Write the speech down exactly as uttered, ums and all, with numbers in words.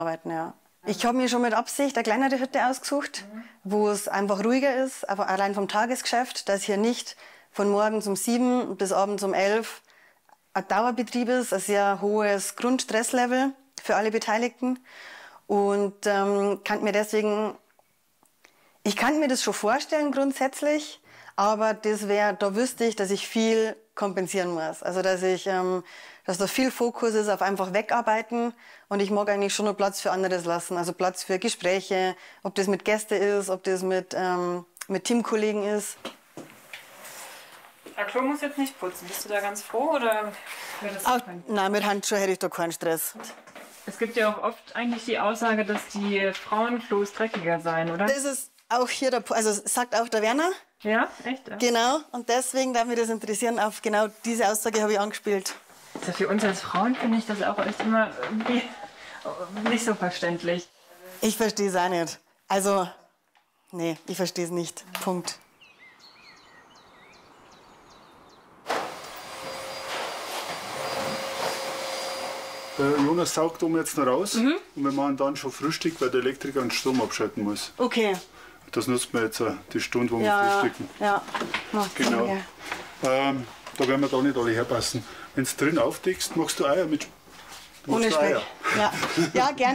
arbeiten, ja. Ich habe mir schon mit Absicht eine kleinere Hütte ausgesucht, mhm. wo es einfach ruhiger ist, aber allein vom Tagesgeschäft, dass hier nicht von morgens um sieben bis abends um elf ein Dauerbetrieb ist, ein sehr hohes Grundstresslevel für alle Beteiligten. Und ähm, kann mir deswegen, ich kann mir das schon vorstellen grundsätzlich, aber das wäre, da wüsste ich, dass ich viel kompensieren muss. Also dass ich, ähm, dass da viel Fokus ist auf einfach wegarbeiten und ich mag eigentlich schon noch Platz für anderes lassen. Also Platz für Gespräche, ob das mit Gästen ist, ob das mit, ähm, mit Teamkollegen ist. Der Klo muss jetzt nicht putzen. Bist du da ganz froh oder wäre das Auch, nein, mit Handschuhen hätte ich da keinen Stress. Es gibt ja auch oft eigentlich die Aussage, dass die Frauenklos dreckiger seien, oder? Das ist auch hier der, also sagt auch der Werner. Ja, echt? Ja. Genau, und deswegen darf mich das interessieren, auf genau diese Aussage habe ich angespielt. Also für uns als Frauen finde ich das auch echt immer irgendwie nicht so verständlich. Ich verstehe es auch nicht. Also, nee, ich verstehe es nicht. Punkt. Der Jonas saugt um jetzt noch raus mhm. und wir machen dann schon Frühstück, weil der Elektriker den Strom abschalten muss. Okay. Das nutzt man jetzt die Stunde, wo wir ja, frühstücken. Ja, macht genau. Ähm, da werden wir da nicht alle herpassen. Wenn du drin aufdeckst, machst du Eier mit. Ohne Speck. Ja, ja, gerne.